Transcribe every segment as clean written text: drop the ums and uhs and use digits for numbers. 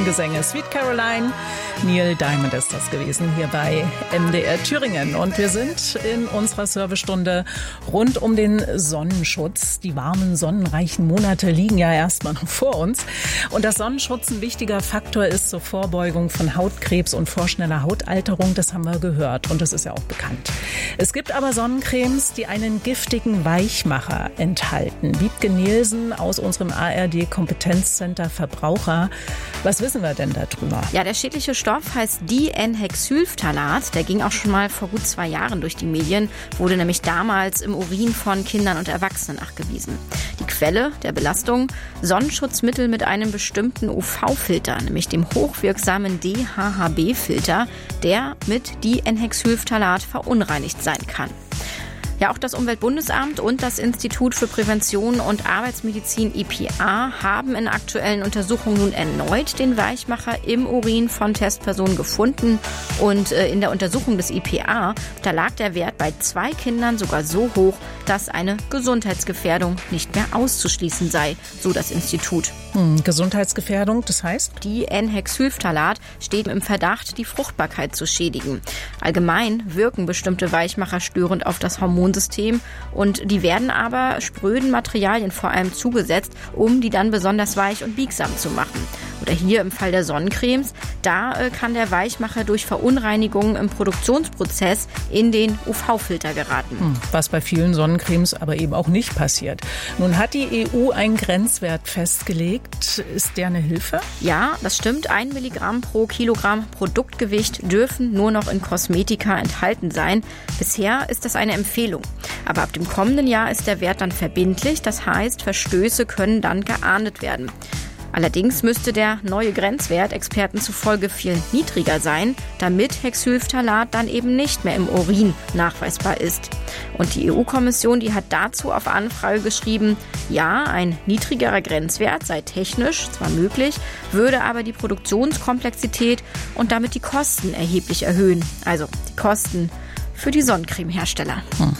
Gesänge. Sweet Caroline, Neil Diamond ist das gewesen hier bei MDR Thüringen. Und wir sind in unserer Servicestunde rund um den Sonnenschutz. Die warmen, sonnenreichen Monate liegen ja erstmal noch vor uns. Und dass Sonnenschutz ein wichtiger Faktor ist zur Vorbeugung von Hautkrebs und vorschneller Hautalterung, das haben wir gehört und das ist ja auch bekannt. Es gibt aber Sonnencremes, die einen giftigen Weichmacher enthalten. Wiebke Nielsen aus unserem ARD-Kompetenzcenter Verbraucher. Was wissen wir denn darüber? Ja, der schädliche Stoff heißt Dihenhexylphthalat. Der ging auch schon mal vor gut 2 Jahren durch die Medien, wurde nämlich damals im Urin von Kindern und Erwachsenen nachgewiesen. Die Quelle der Belastung: Sonnenschutzmittel mit einem bestimmten UV-Filter, nämlich dem hochwirksamen DHHB-Filter, der mit Dihenhexylphthalat verunreinigt sein kann. Ja, auch das Umweltbundesamt und das Institut für Prävention und Arbeitsmedizin IPA haben in aktuellen Untersuchungen nun erneut den Weichmacher im Urin von Testpersonen gefunden. Und in der Untersuchung des IPA, da lag der Wert bei 2 Kindern sogar so hoch, dass eine Gesundheitsgefährdung nicht mehr auszuschließen sei, so das Institut. Gesundheitsgefährdung, das heißt? Dihenhexylphthalat steht im Verdacht, die Fruchtbarkeit zu schädigen. Allgemein wirken bestimmte Weichmacher störend auf das Hormonsystem und die werden aber spröden Materialien vor allem zugesetzt, um die dann besonders weich und biegsam zu machen. Oder hier im Fall der Sonnencremes, da kann der Weichmacher durch Verunreinigungen im Produktionsprozess in den UV-Filter geraten. Was bei vielen Sonnencremes aber eben auch nicht passiert. Nun hat die EU einen Grenzwert festgelegt. Ist der eine Hilfe? Ja, das stimmt. 1 Milligramm pro Kilogramm Produktgewicht dürfen nur noch in Kosmetika enthalten sein. Bisher ist das eine Empfehlung. Aber ab dem kommenden Jahr ist der Wert dann verbindlich. Das heißt, Verstöße können dann geahndet werden. Allerdings müsste der neue Grenzwert Experten zufolge viel niedriger sein, damit Hexylphthalat dann eben nicht mehr im Urin nachweisbar ist. Und die EU-Kommission, die hat dazu auf Anfrage geschrieben, ja, ein niedrigerer Grenzwert sei technisch zwar möglich, würde aber die Produktionskomplexität und damit die Kosten erheblich erhöhen. Also die Kosten für die Sonnencremehersteller.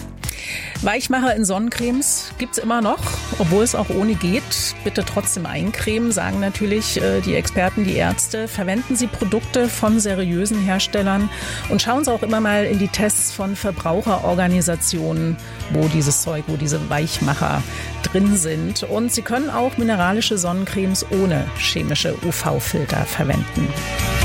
Weichmacher in Sonnencremes gibt's immer noch, obwohl es auch ohne geht. Bitte trotzdem eincremen, sagen natürlich die Experten, die Ärzte. Verwenden Sie Produkte von seriösen Herstellern und schauen Sie auch immer mal in die Tests von Verbraucherorganisationen, wo diese Weichmacher drin sind. Und Sie können auch mineralische Sonnencremes ohne chemische UV-Filter verwenden.